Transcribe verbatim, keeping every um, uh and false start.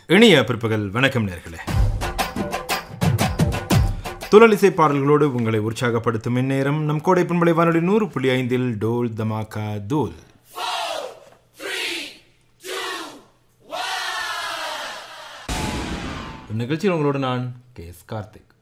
இனிய பிற்பகல் வணக்கம் நேர்களே. துள்ளலிசை பாடல்களோடு உங்களை உற்சாகப்படுத்தும் இந்நேரம் நம் கோடை பண்பலை வானொலி நூறு புள்ளி ஐந்தில் டோல் தமாகா தூல். நிகழ்ச்சியில் உங்களோடு நான் கே எஸ் கார்த்திக்.